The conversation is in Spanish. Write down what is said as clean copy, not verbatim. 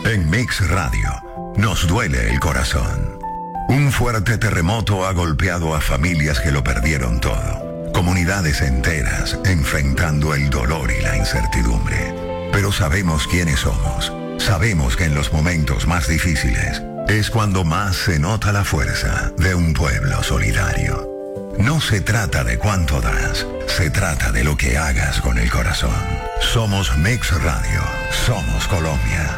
En Mix Radio, nos duele el corazón. Un fuerte terremoto ha golpeado a familias que lo perdieron todo. Comunidades enteras enfrentando el dolor y la incertidumbre. Pero sabemos quiénes somos. Sabemos que en los momentos más difíciles es cuando más se nota la fuerza de un pueblo solidario. No se trata de cuánto das, se trata de lo que hagas con el corazón. Somos Mix Radio, somos Colombia.